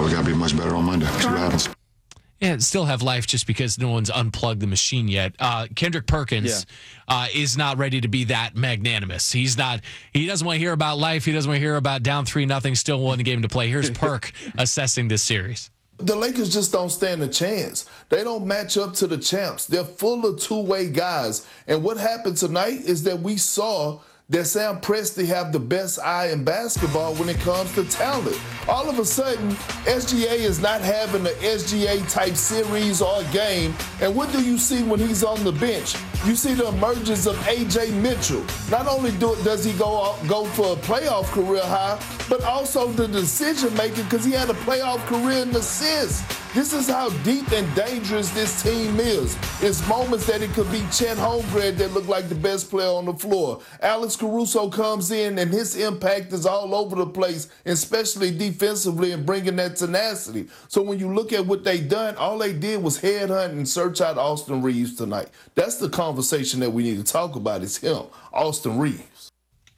we got to be much better on Monday. See what happens. Yeah, still have life just because no one's unplugged the machine yet. Kendrick Perkins is not ready to be that magnanimous. He's not. He doesn't want to hear about life. He doesn't want to hear about down 3-0, still one game to play. Here's Perk assessing this series. The Lakers just don't stand a chance. They don't match up to the champs. They're full of two-way guys. And what happened tonight is that we saw that Sam Presti have the best eye in basketball when it comes to talent. All of a sudden, SGA is not having an SGA-type series or game. And what do you see when he's on the bench? You see the emergence of A.J. Mitchell. Not only does he go for a playoff career high, but also the decision-making because he had a playoff career in assists. This is how deep and dangerous this team is. It's moments that it could be Chet Holmgren that look like the best player on the floor. Alex Caruso comes in and his impact is all over the place, especially defensively and bringing that tenacity. So when you look at what they done, all they did was headhunt and search out Austin Reeves tonight. That's the conversation that we need to talk about is him, Austin Reeves.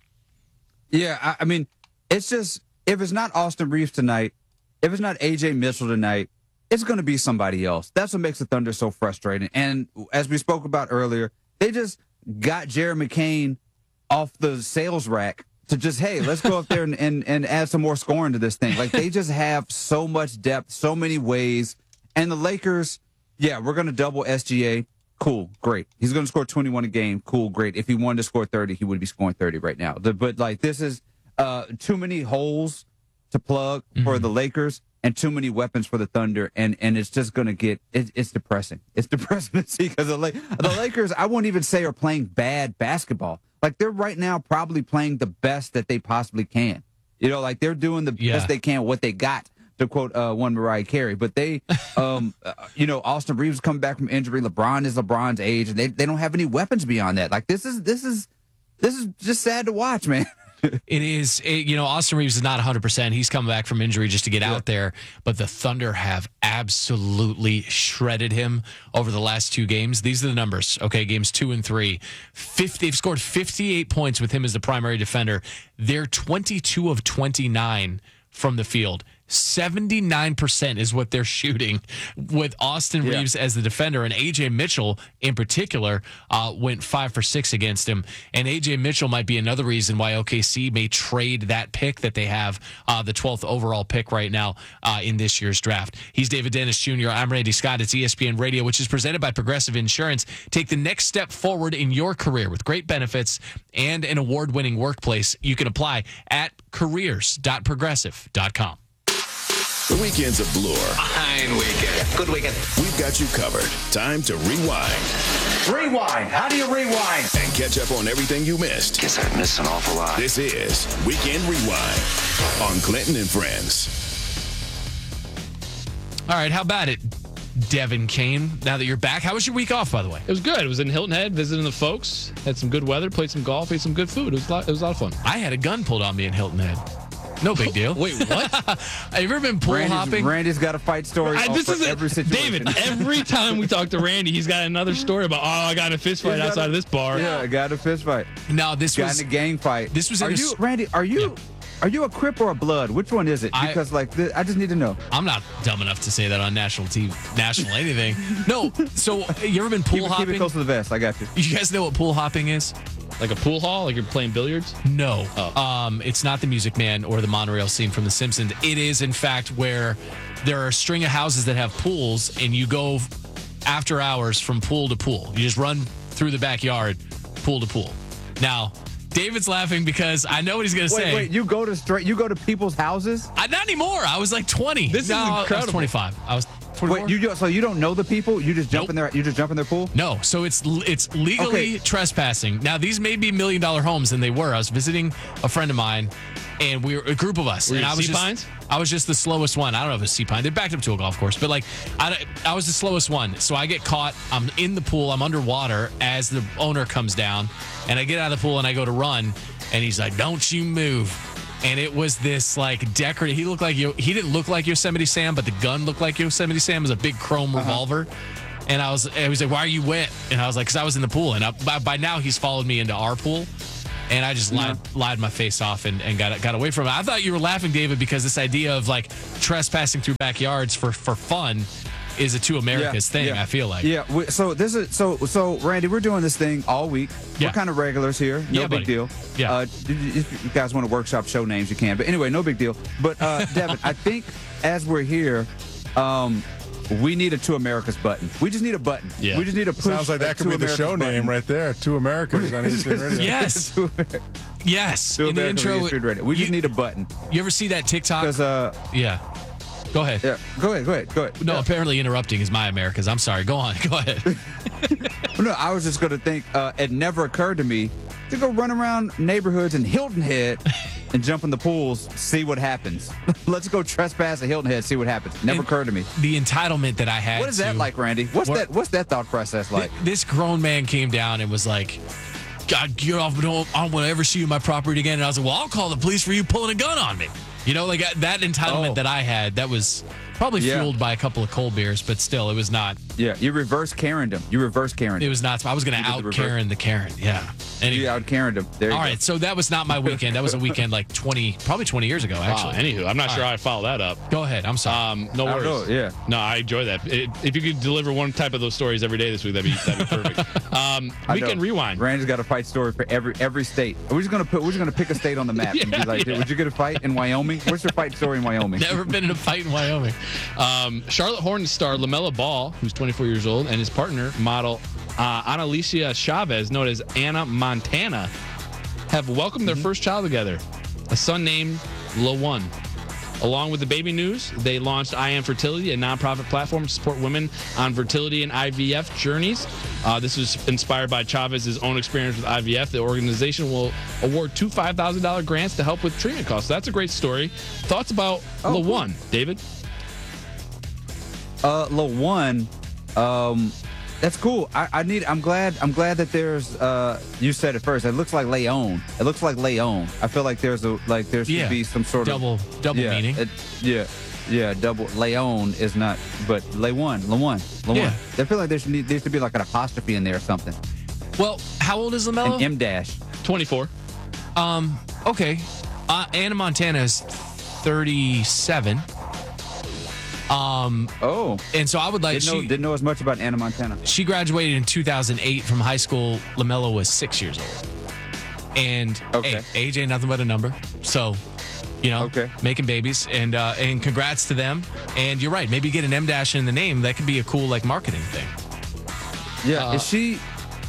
Yeah, I mean, it's just, if it's not Austin Reeves tonight, if it's not A.J. Mitchell tonight, it's going to be somebody else. That's what makes the Thunder so frustrating. And as we spoke about earlier, they just got Jared McCain off the sales rack to just, hey, let's go up there and add some more scoring to this thing. Like, they just have so much depth, so many ways. And the Lakers, yeah, we're going to double SGA. Cool, great. He's going to score 21 a game. Cool, great. If he wanted to score 30, he would be scoring 30 right now. But, like, this is too many holes to plug for the Lakers. And too many weapons for the Thunder, and it's just going to get it's depressing. It's depressing to see because the Lakers, I won't even say are playing bad basketball. Like, they're right now probably playing the best that they possibly can. You know, like, they're doing the best they can, what they got, to quote one Mariah Carey. But they, Austin Reeves coming back from injury. LeBron is LeBron's age, and they don't have any weapons beyond that. Like, this is just sad to watch, man. It is, Austin Reeves is not 100%. He's coming back from injury just to get out there. But the Thunder have absolutely shredded him over the last two games. These are the numbers, okay? Games 2 and 3. They've scored 58 points with him as the primary defender. They're 22 of 29 from the field. 79% is what they're shooting with Austin Reeves as the defender, and A.J. Mitchell in particular went 5 for 6 against him. And A.J. Mitchell might be another reason why OKC may trade that pick that they have, the 12th overall pick right now in this year's draft. He's David Dennis Jr. I'm Randy Scott. It's ESPN Radio, which is presented by Progressive Insurance. Take the next step forward in your career with great benefits and an award-winning workplace. You can apply at careers.progressive.com. The weekend's a blur. Fine weekend. Good weekend. We've got you covered. Time to rewind. Rewind. How do you rewind? And catch up on everything you missed. Guess I've missed an awful lot. This is Weekend Rewind on Clinton and Friends. All right, how about it, Devin Kane? Now that you're back, how was your week off, by the way? It was good. It was in Hilton Head, visiting the folks. Had some good weather, played some golf, ate some good food. It was a lot of fun. I had a gun pulled on me in Hilton Head. No big deal. Wait, what? Have you ever been pool hopping? Randy's got a fight story every situation. David, every time we talk to Randy, he's got another story about, I got in a fist fight outside of this bar. Yeah, I got in a fist fight. No, this was in a gang fight. This was Randy, are you a Crip or a Blood? Which one is it? Because I just need to know. I'm not dumb enough to say that on national TV, national anything. No. So you ever been pool hopping? Keep it close to the vest. I got you. You guys know what pool hopping is? Like a pool hall? Like you're playing billiards? No. Oh. It's not the Music Man or the monorail scene from The Simpsons. It is, in fact, where there are a string of houses that have pools, and you go after hours from pool to pool. You just run through the backyard, pool to pool. Now, David's laughing because I know what he's going to say. Wait, you go to people's houses? Not anymore. I was like 20. This is incredible. I was 25. I was 24. Wait, so you don't know the people? You just jump in there. You just jump in their pool? No. So it's legally trespassing. Now these may be $1 million homes, and they were. I was visiting a friend of mine, and we were a group of us. Were and you I was just the slowest one. I don't know if it's Sea Pine. They backed up to a golf course, but I was the slowest one. So I get caught. I'm in the pool. I'm underwater as the owner comes down, and I get out of the pool and I go to run, and he's like, "Don't you move." And it was this decorative. He didn't look like Yosemite Sam, but the gun looked like Yosemite Sam. It was a big chrome revolver. And I was like, "Why are you wet?" And I was like, "Because I was in the pool." And by now he's followed me into our pool. And I just lied my face off and got away from it. I thought you were laughing, David, because this idea of like trespassing through backyards for fun is a two Americas thing. I feel like. Yeah. So Randy, we're doing this thing all week. Yeah. We're kind of regulars here. No Yeah, big buddy. deal. Yeah. If you guys want to workshop show names, you can. But anyway, no big deal. But Devin, I think as we're here, we need a Two Americas button. We just need a button. Yeah. We just need a push. Sounds like that could Two be the Americas show button. name right there. Two Americans on Eastern Radio. Yes. Two Americas. Yes. Two In the Americas on intro, Eastern Radio. We just need a button. you ever see that TikTok? Because Yeah. Go ahead. yeah. Go ahead. No, apparently interrupting is my Americas. I'm sorry. Go on. Go ahead. No, I was just going to think, it never occurred to me to go run around neighborhoods in Hilton Head and jump in the pools, see what happens. Let's go trespass at Hilton Head, see what happens. Never occurred to me. The entitlement that I had. What is that like, Randy? What's that thought process like? This grown man came down and was like, God, get off. I don't want to ever see you on my property again. And I was like, well, I'll call the police for you pulling a gun on me. You know, like that entitlement that I had, that was probably fueled by a couple of cold beers, but still, it was not. Yeah, you reverse Karen them. It was not. I was going to out Karen the Karen. Yeah. Anyway. You out Karen them. There you All go. right, so that was not my weekend. That was a weekend like probably 20 years ago, actually. Anywho, I'm not sure how I follow that up. Go ahead. I'm sorry. No I don't worries. know, yeah. No, I enjoy that. If you could deliver one type of those stories every day this week, that'd be perfect. I Weekend know. rewind. Randy's got a fight story for every state. We're just gonna pick a state on the map and be like, would you get a fight in Wyoming? What's your fight story in Wyoming? Never been in a fight in Wyoming. Charlotte Hornets star LaMelo Ball, who's 24 years old, and his partner, model Annalicia Chavez, known as Anna Montana, have welcomed their first child together, a son named LaOne. Along with the baby news, they launched I Am Fertility, a nonprofit platform to support women on fertility and IVF journeys. This was inspired by Chavez's own experience with IVF. The organization will award two $5,000 grants to help with treatment costs. So that's a great story. Thoughts about LaOne, David? LaOne, that's cool. I'm glad that there's you said it first. It looks like Leon. It looks like Leon. I feel like there should be some sort double of meaning. Double. Leon is not, but LaOne. Yeah. I feel like there should be like an apostrophe in there or something. Well, how old is LaMelo? An M dash. 24. Okay. Anna Montana is 37. And so I would like didn't know as much about Anna Montana. She graduated in 2008 from high school. LaMelo was 6 years old. And hey, age ain't nothing but a number. So, making babies and congrats to them. And you're right, maybe get an M dash in the name. That could be a cool like marketing thing. Yeah, is she?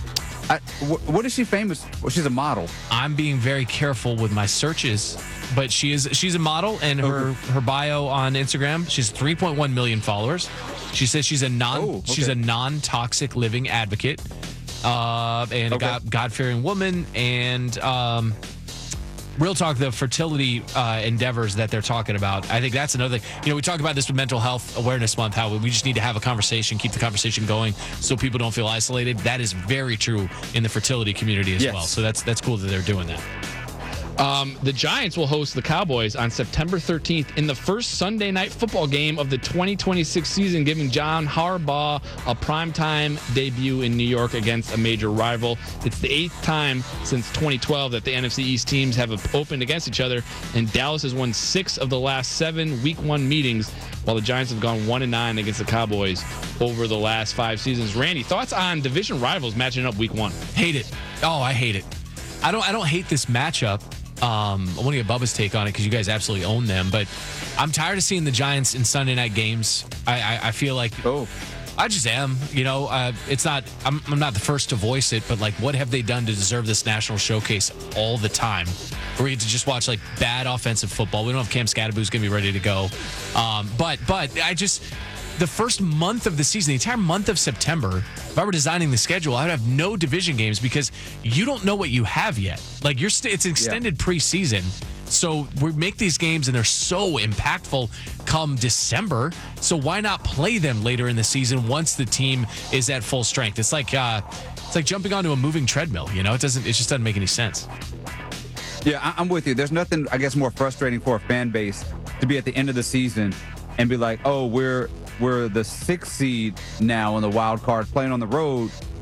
What is she famous for? She's a model. I'm being very careful with my searches, but she's a model, and her bio on Instagram, she's 3.1 million followers. She says she's a non-toxic living advocate, and a God-fearing woman, and real talk, the fertility endeavors that they're talking about, I think that's another thing. We talk about this with Mental Health Awareness Month, how we just need to have a conversation, keep the conversation going so people don't feel isolated. That is very true in the fertility community as well. So that's cool that they're doing that. The Giants will host the Cowboys on September 13th in the first Sunday night football game of the 2026 season, giving John Harbaugh a primetime debut in New York against a major rival. It's the 8th time since 2012 that the NFC East teams have opened against each other, and Dallas has won 6 of the last 7 Week 1 meetings, while the Giants have gone 1-9 against the Cowboys over the last 5 seasons. Randy, thoughts on division rivals matching up Week 1? Hate it. Oh, I hate it. I don't hate this matchup. I want to get Bubba's take on it because you guys absolutely own them. But I'm tired of seeing the Giants in Sunday night games. I feel like I just am. It's not. I'm not the first to voice it, but like, what have they done to deserve this national showcase all the time? Where we get to just watch like bad offensive football. We don't have Cam Scatterbo who's going to be ready to go. But I just. The first month of the season, the entire month of September, if I were designing the schedule, I would have no division games because you don't know what you have yet. Like it's extended preseason. So we make these games and they're so impactful come December. So why not play them later in the season once the team is at full strength? It's like jumping onto a moving treadmill. It just doesn't make any sense. Yeah, I'm with you. There's nothing, I guess, more frustrating for a fan base to be at the end of the season and be like, oh, we're the 6th seed now in the wild card playing on the road,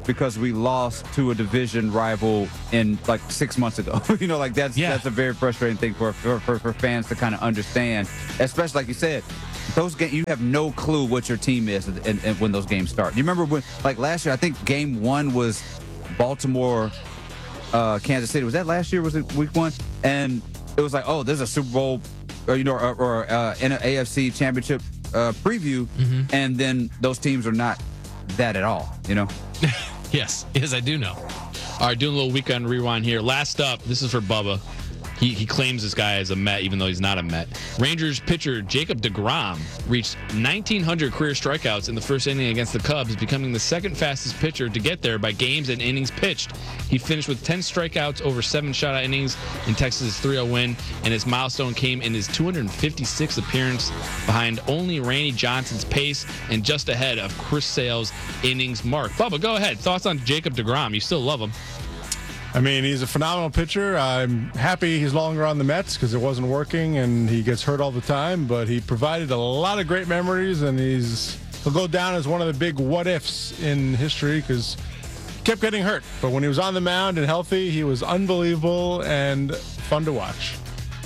because we lost to a division rival in like 6 months ago. That's a very frustrating thing for fans to kind of understand, especially like you said, those games, you have no clue what your team is and when those games start. You remember when, like last year, I think game 1 was Baltimore, Kansas City. Was that last year? Was it week 1? And it was like, oh, there's a Super Bowl or an AFC championship preview, and then those teams are not that at all, Yes, I do know. All right, doing a little weekend rewind here. Last up, this is for Bubba. He claims this guy is a Met, even though he's not a Met. Rangers pitcher Jacob deGrom reached 1,900 career strikeouts in the first inning against the Cubs, becoming the second fastest pitcher to get there by games and innings pitched. He finished with 10 strikeouts over 7 shutout innings in Texas' 3-0 win, and his milestone came in his 256th appearance, behind only Randy Johnson's pace and just ahead of Chris Sale's innings mark. Bubba, go ahead. Thoughts on Jacob deGrom? You still love him. I mean, he's a phenomenal pitcher. I'm happy he's longer on the Mets because it wasn't working and he gets hurt all the time, but he provided a lot of great memories, and he'll go down as one of the big what-ifs in history because he kept getting hurt. But when he was on the mound and healthy, he was unbelievable and fun to watch.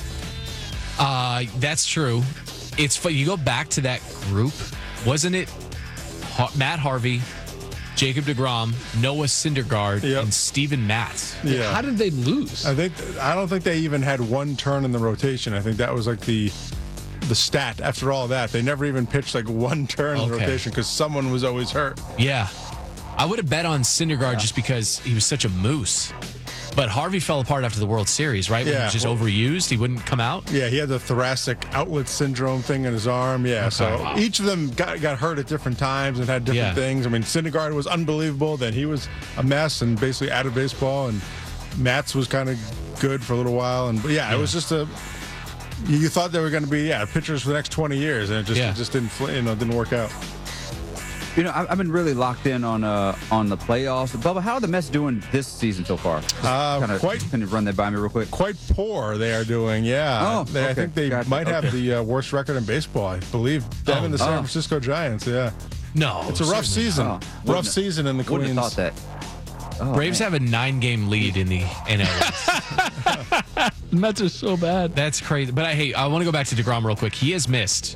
That's true. It's fun. You go back to that group, wasn't it? Matt Harvey, Jacob deGrom, Noah Syndergaard, and Steven Matz. Yeah. How did they lose? I don't think they even had one turn in the rotation. I think that was like the stat after all that. They never even pitched like one turn in the rotation because someone was always hurt. Yeah. I would have bet on Syndergaard just because he was such a moose. But Harvey fell apart after the World Series, right? When he was just overused. He wouldn't come out. Yeah, he had the thoracic outlet syndrome thing in his arm. Yeah, Okay. so each of them got hurt at different times and had different things. I mean, Syndergaard was unbelievable. Then he was a mess and basically out of baseball. And Matz was kind of good for a little while. But it was just you thought they were going to be pitchers for the next 20 years, and it just didn't work out. I've been really locked in on the playoffs. Bubba, how are the Mets doing this season so far? Can you run that by me real quick? Quite poor they are doing, yeah. I think they might have the worst record in baseball, I believe. Them and the San Francisco Giants, yeah. No. It's a rough season. Rough season in the Queens. Wouldn't have thought that. Braves have a 9-game lead in the NL. The Mets are so bad. That's crazy. But I want to go back to deGrom real quick. He has missed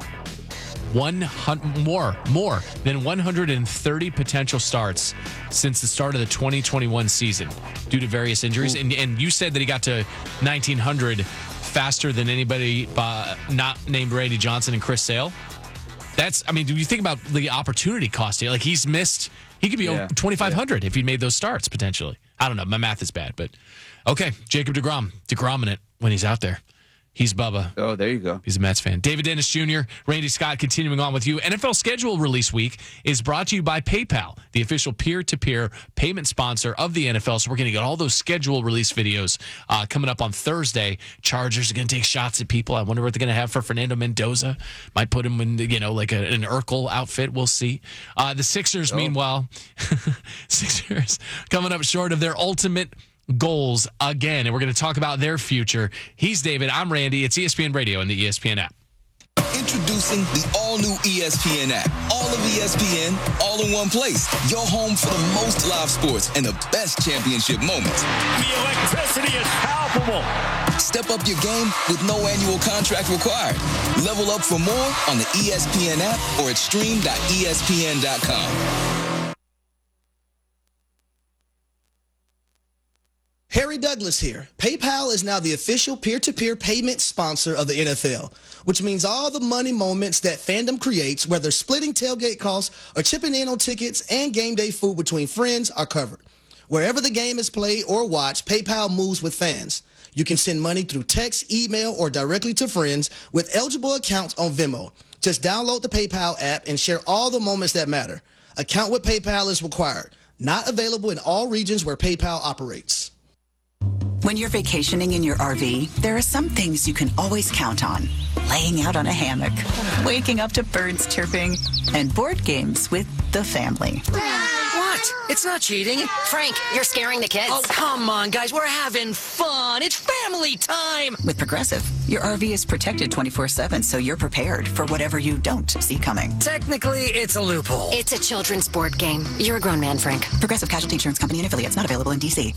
more than 130 potential starts since the start of the 2021 season due to various injuries. And you said that he got to 1,900 faster than anybody not named Randy Johnson and Chris Sale. Do you think about the opportunity cost here? Like he could be over 2,500 if he made those starts potentially. I don't know. My math is bad, but okay. Jacob deGrom in it when he's out there. He's Bubba. Oh, there you go. He's a Mets fan. David Dennis Jr., Randy Scott, continuing on with you. NFL schedule release week is brought to you by PayPal, the official peer-to-peer payment sponsor of the NFL. So we're going to get all those schedule release videos coming up on Thursday. Chargers are going to take shots at people. I wonder what they're going to have for Fernando Mendoza. Might put him in, like an Urkel outfit. We'll see. The Sixers, meanwhile, Sixers coming up short of their ultimate goals again, and we're going to talk about their future. He's David. I'm Randy. It's ESPN Radio and the ESPN app. Introducing the all-new ESPN app. All of ESPN, all in one place. Your home for the most live sports and the best championship moments. The electricity is palpable. Step up your game with no annual contract required. Level up for more on the ESPN app or at stream.espn.com. Harry Douglas here. PayPal is now the official peer-to-peer payment sponsor of the NFL, which means all the money moments that fandom creates, whether splitting tailgate costs or chipping in on tickets and game day food between friends, are covered. Wherever the game is played or watched, PayPal moves with fans. You can send money through text, email, or directly to friends with eligible accounts on Venmo. Just download the PayPal app and share all the moments that matter. Account with PayPal is required. Not available in all regions where PayPal operates. When you're vacationing in your RV, there are some things you can always count on. Laying out on a hammock, waking up to birds chirping, and board games with the family. What? It's not cheating. Frank, you're scaring the kids. Oh, come on, guys. We're having fun. It's family time. With Progressive, Your RV is protected 24/7, so you're prepared for whatever you don't see coming. Technically, it's a loophole. It's a children's board game. You're a grown man, Frank. Progressive Casualty Insurance Company and affiliates, not available in D.C.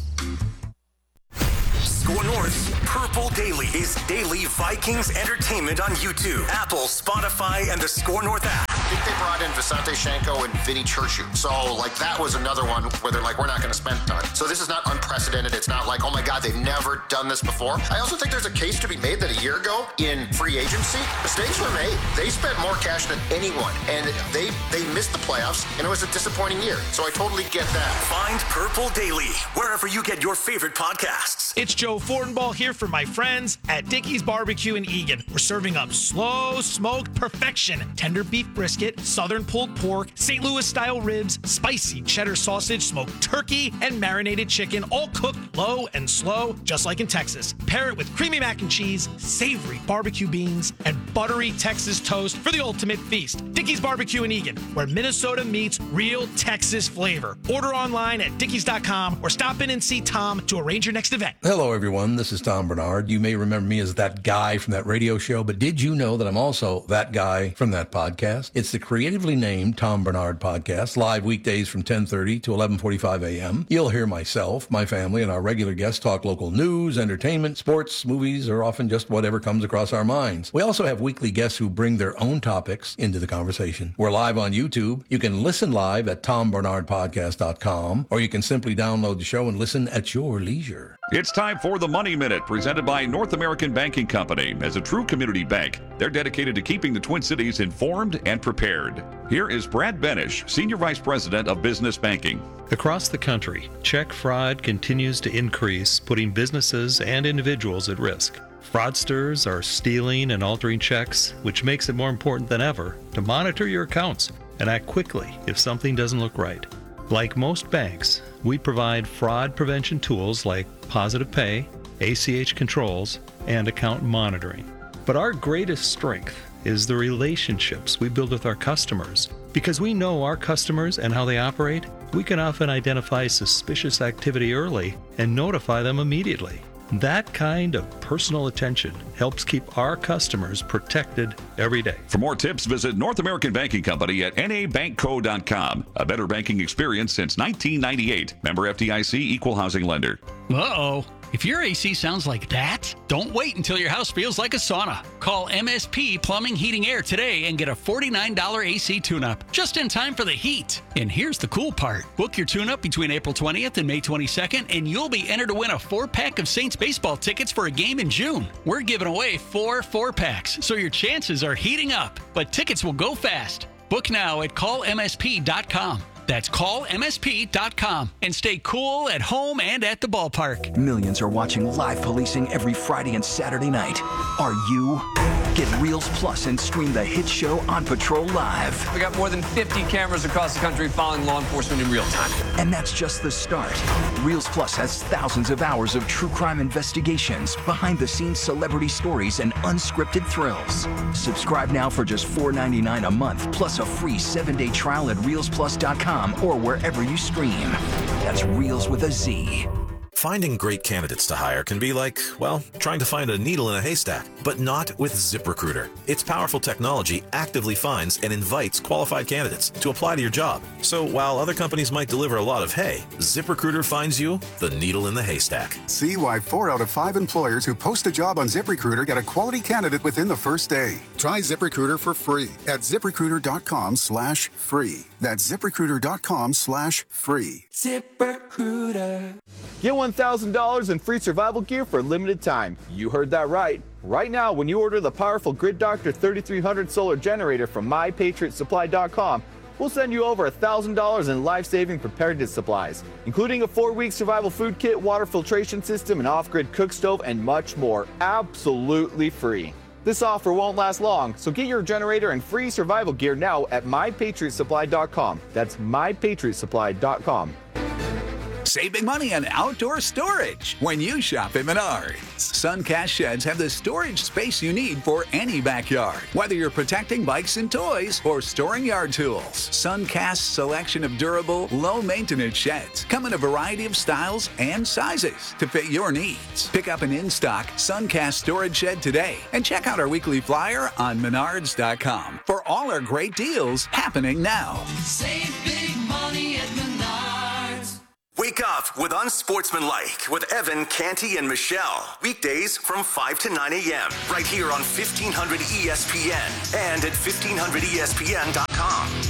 Score North's Purple Daily is daily Vikings entertainment on YouTube, Apple, Spotify, and the Score North app. I think they brought in Visante Shanko and Vinny Churchill. So, that was another one where they're like, we're not going to spend time. So this is not unprecedented. It's not like, oh my God, they've never done this before. I also think there's a case to be made that a year ago in free agency, mistakes were made. They spent more cash than anyone, and they missed the playoffs, and it was a disappointing year. So I totally get that. Find Purple Daily wherever you get your favorite podcasts. It's Joe Fortenbaugh here for my friends at Dickey's Barbecue in Eagan. We're serving up slow smoked perfection, tender beef brisket, southern pulled pork, St. Louis style ribs, spicy cheddar sausage, smoked turkey, and marinated chicken, all cooked low and slow, just like in Texas. Pair it with creamy mac and cheese, savory barbecue beans, and buttery Texas toast for the ultimate feast. Dickey's Barbecue in Eagan, where Minnesota meets real Texas flavor. Order online at dickeys.com or stop in and see Tom to arrange your next event. Hello, everyone. This is Tom Bernard. You may remember me as that guy from that radio show, but did you know that I'm also that guy from that podcast? It's the creatively named Tom Bernard Podcast, live weekdays from 10:30 to 11:45 a.m. You'll hear myself, my family, and our regular guests talk local news, entertainment, sports, movies, or often just whatever comes across our minds. We also have weekly guests who bring their own topics into the conversation. We're live on YouTube. You can listen live at tombernardpodcast.com, or you can simply download the show and listen at your leisure. It's time for the Money Minute, presented by North American Banking Company. As a true community bank, they're dedicated to keeping the Twin Cities informed and prepared. Here is Brad Benish, Senior Vice President of Business Banking. Across the country, check fraud continues to increase, putting businesses and individuals at risk. Fraudsters are stealing and altering checks, which makes it more important than ever to monitor your accounts and act quickly if something doesn't look right. Like most banks, we provide fraud prevention tools like Positive Pay, ACH controls, and account monitoring. But our greatest strength is the relationships we build with our customers. Because we know our customers and how they operate, we can often identify suspicious activity early and notify them immediately. That kind of personal attention helps keep our customers protected every day. For more tips, visit North American Banking Company at nabankco.com. A better banking experience since 1998. Member FDIC, Equal Housing Lender. Uh-oh. If your AC sounds like that, don't wait until your house feels like a sauna. Call MSP Plumbing, Heating, Air today and get a $49 AC tune-up, just in time for the heat. And here's the cool part. Book your tune-up between April 20th and May 22nd, and you'll be entered to win a 4-pack of Saints baseball tickets for a game in June. We're giving away 4 4-packs, so your chances are heating up. But tickets will go fast. Book now at callmsp.com. That's callmsp.com and stay cool at home and at the ballpark. Millions are watching live policing every Friday and Saturday night. Are you? Get Reels Plus and stream the hit show On Patrol Live. We got more than 50 cameras across the country following law enforcement in real time. And that's just the start. Reels Plus has thousands of hours of true crime investigations, behind-the-scenes celebrity stories, and unscripted thrills. Subscribe now for just $4.99 a month, plus a free 7-day trial at reelsplus.com or wherever you stream. That's Reels with a Z. Finding great candidates to hire can be like, well, trying to find a needle in a haystack, but not with ZipRecruiter. Its powerful technology actively finds and invites qualified candidates to apply to your job. So while other companies might deliver a lot of hay, ZipRecruiter finds you the needle in the haystack. See why 4 out of 5 employers who post a job on ZipRecruiter get a quality candidate within the first day. Try ZipRecruiter for free at ZipRecruiter.com/free. That's ZipRecruiter.com/free. ZipRecruiter. Get $1,000 in free survival gear for a limited time. You heard that right. Right now, when you order the powerful Grid Doctor 3300 solar generator from MyPatriotSupply.com, we'll send you over $1,000 in life-saving preparedness supplies, including a 4-week survival food kit, water filtration system, an off-grid cook stove, and much more, absolutely free. This offer won't last long, so get your generator and free survival gear now at MyPatriotSupply.com. That's MyPatriotSupply.com. Save big money on outdoor storage when you shop at Menards. Suncast sheds have the storage space you need for any backyard, whether you're protecting bikes and toys or storing yard tools. Suncast's selection of durable, low-maintenance sheds come in a variety of styles and sizes to fit your needs. Pick up an in-stock Suncast storage shed today and check out our weekly flyer on Menards.com for all our great deals happening now. Save big money at Menards. Wake up with Unsportsmanlike with Evan, Canty, and Michelle. Weekdays from 5 to 9 a.m. right here on 1500 ESPN and at 1500ESPN.com.